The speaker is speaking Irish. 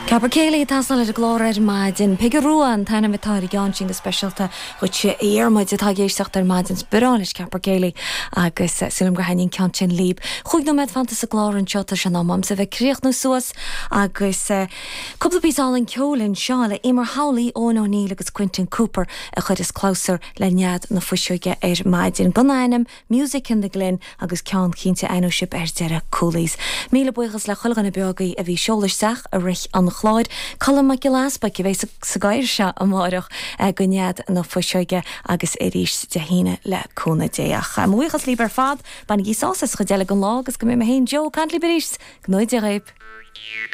Capar Céilí tastal a glóir maidin Pigarúan tainna mitáí gan sin go specialta chuid sé éarmaid atá géisteach ar maidin spirális Capar Céilí agus sulim go hainn cean sin líb. Chuig nó med fanta sa glóir an teota se námam sa bheith críoch nó suas agus cúpla bísáil an ceolinn seo le Éimar Howley Owen O'Neill agus Quentin Cooper a chud is closer le nead na fuisiúige ar maidin. Gunainim Music in the Glen agus cean cínte einóisip ar deire coolís. Míle buchas le chulgan na beagaí a bhí seolaisteach a rich an chláid. Colm mac glaspa ci bhéh sa gaiir se amárach gonead na fuisiúige agus éis de híine le cúna déach. Muochas líbar fad ban gí sásas go deile an lá agus go mé héon Jo Cantley Beris, gnóid de raibh.